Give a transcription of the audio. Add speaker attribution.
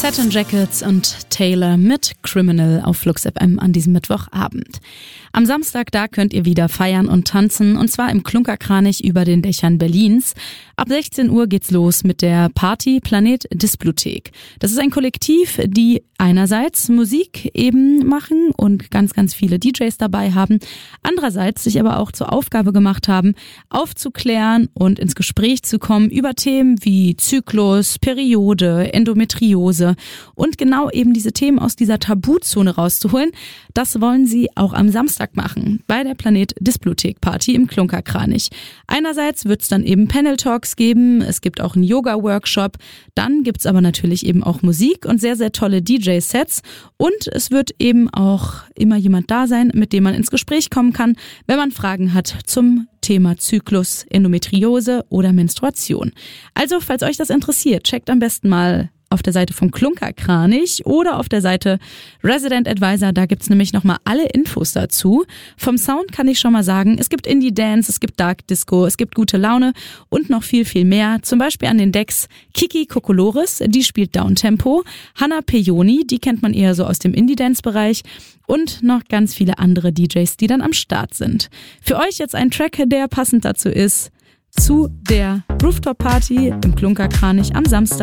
Speaker 1: Satin Jackets und Taylor mit Criminal auf Flux FM an diesem Mittwochabend. Am Samstag, da könnt ihr wieder feiern und tanzen, und zwar im Klunkerkranich über den Dächern Berlins. Ab 16 Uhr geht's los mit der Party Planet Displothek. Das ist ein Kollektiv, die einerseits Musik eben machen und ganz, ganz viele DJs dabei haben, andererseits sich aber auch zur Aufgabe gemacht haben, aufzuklären und ins Gespräch zu kommen über Themen wie Zyklus, Periode, Endometriose und genau eben diese Themen aus dieser Tabuzone rauszuholen. Das wollen sie auch am Samstag machen, bei der Planet Displothek Party im Klunkerkranich. Einerseits wird's dann eben Panel Talks geben, es gibt auch einen Yoga-Workshop, dann gibt's aber natürlich eben auch Musik und sehr, sehr tolle DJ-Sets, und es wird eben auch immer jemand da sein, mit dem man ins Gespräch kommen kann, wenn man Fragen hat zum Thema Zyklus, Endometriose oder Menstruation. Also, falls euch das interessiert, checkt am besten mal auf der Seite vom Klunkerkranich oder auf der Seite Resident Advisor, da gibt's nämlich nochmal alle Infos dazu. Vom Sound kann ich schon mal sagen, es gibt Indie Dance, es gibt Dark Disco, es gibt gute Laune und noch viel, viel mehr. Zum Beispiel an den Decks Kiki Kokolores, die spielt Downtempo, Hanna Pejoni, die kennt man eher so aus dem Indie Dance Bereich, und noch ganz viele andere DJs, die dann am Start sind. Für euch jetzt ein Track, der passend dazu ist, zu der Rooftop Party im Klunkerkranich am Samstag.